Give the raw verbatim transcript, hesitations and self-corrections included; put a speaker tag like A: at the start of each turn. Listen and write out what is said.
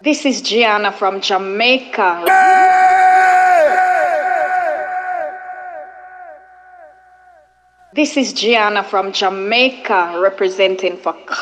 A: This is Gianna from Jamaica. This is Gianna from Jamaica representing for